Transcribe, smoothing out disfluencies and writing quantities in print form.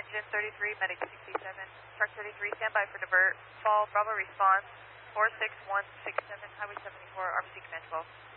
engine 33, medic 67. Truck 33, standby for divert. Fall, Bravo response, 46167, Highway 74, RBC Command 12.